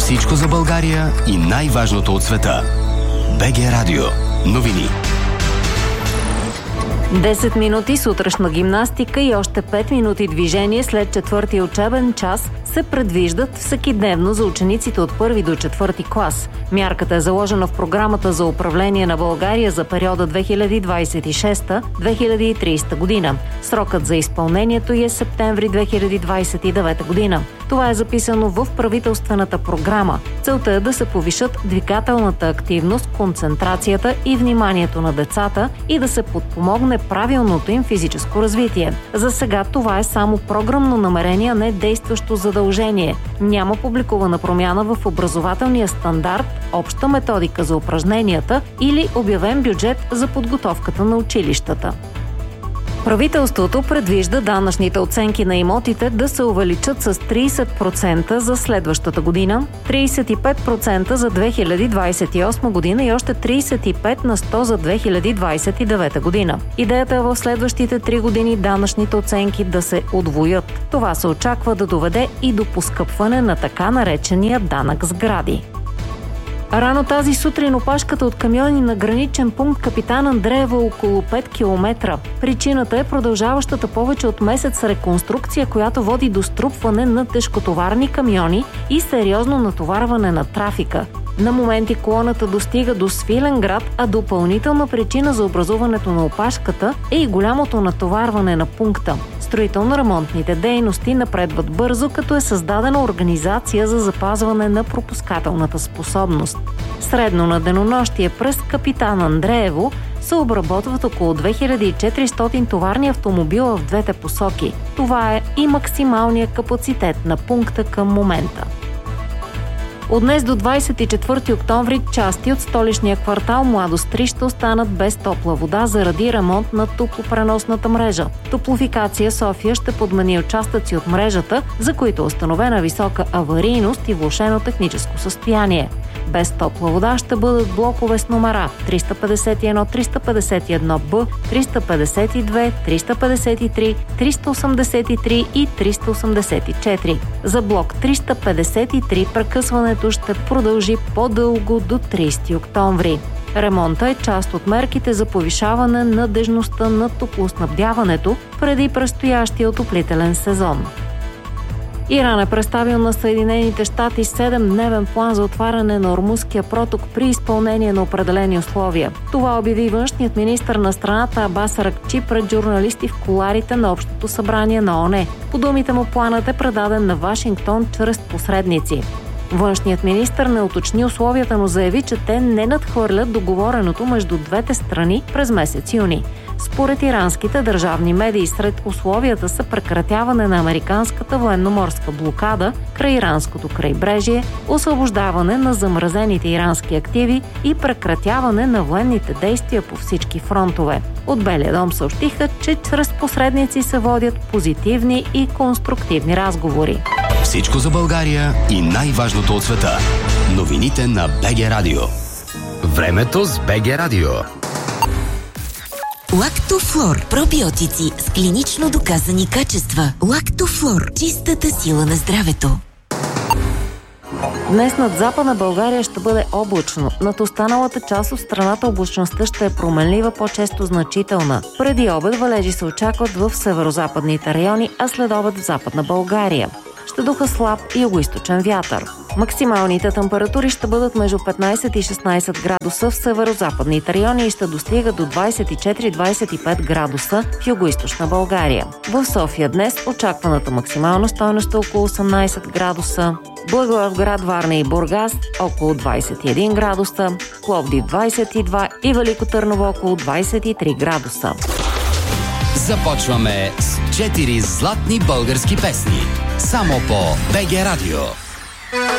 Всичко за България и най-важното от света. БГ Радио. Новини. 10 минути сутрешна гимнастика и още 5 минути движение след четвъртия учебен час се предвиждат всекидневно за учениците от 1 до 4 клас. Мярката е заложена в програмата за управление на България за периода 2026-2030 година. Срокът за изпълнението е септември 2029 година. Това е записано в правителствената програма. Целта е да се повишат двигателната активност, концентрацията и вниманието на децата и да се подпомогне правилното им физическо развитие. За сега това е само програмно намерение, а не действащо задължение. Няма публикувана промяна в образователния стандарт, обща методика за упражненията или обявен бюджет за подготовката на училищата. Правителството предвижда данъчните оценки на имотите да се увеличат с 30% за следващата година, 35% за 2028 година и още 35% за 2029 година. Идеята е в следващите 3 години данъчните оценки да се удвоят. Това се очаква да доведе и до поскъпване на така наречения данък сгради. Рано тази сутрин опашката от камиони на граничен пункт Капитан Андреево около 5 км. Причината е продължаващата повече от месец реконструкция, която води до струпване на тежкотоварни камиони и сериозно натоварване на трафика. На моменти колоната достига до Свиленград, а допълнителна причина за образуването на опашката е и голямото натоварване на пункта. Строително-ремонтните дейности напредват бързо, като е създадена организация за запазване на пропускателната способност. Средно на денонощие през Капитан Андреево се обработват около 2400 товарни автомобила в двете посоки. Това е и максималният капацитет на пункта към момента. От днес до 24 октомври части от столичния квартал Младост 3 ще останат без топла вода заради ремонт на топлопреносната мрежа. Топлофикация София ще подмени участъци от мрежата, за които е установена висока аварийност и влошено техническо състояние. Без топла вода ще бъдат блокове с номера 351, 351Б, 352, 353, 383 и 384. За блок 353 прекъсването ще продължи по-дълго до 30 октомври. Ремонта е част от мерките за повишаване надежността на топлоснабдяването преди предстоящия отоплителен сезон. Иран е представил на Съединените щати 7-дневен план за отваряне на Ормузския проток при изпълнение на определени условия. Това обяви външният министър на страната Абас Аракчи пред журналисти в кулоарите на Общото събрание на ООН. По думите му планът е предаден на Вашингтон чрез посредници. Външният министър не уточни условията, но заяви, че те не надхвърлят договореното между двете страни през месец юни. Според иранските държавни медии, сред условията са прекратяване на американската военноморска блокада край иранското крайбрежие, освобождаване на замразените ирански активи и прекратяване на военните действия по всички фронтове. От Белия дом съобщиха, че чрез посредници се водят позитивни и конструктивни разговори. Всичко за България и най-важното от света. Новините на БГ Радио. Времето с БГ Радио. Лактофлор. Пробиотици с клинично доказани качества. Лактофлор. Чистата сила на здравето. Днес над Западна България ще бъде облачно. Над останалата част от страната облачността ще е променлива, по-често значителна. Преди обед валежи се очакват в северозападните райони, а след обед в Западна България. Ще духа слаб и югоизточен вятър. Максималните температури ще бъдат между 15 и 16 градуса в северозападните райони и ще достигат до 24-25 градуса в югоизточна България. В София днес очакваната максимална стойност е около 18 градуса, Благоевград, Варна и Бургас около 21 градуса, Пловдив 22 и Велико Търново около 23 градуса. Започваме с 4 златни български песни. Само по БГ Радио.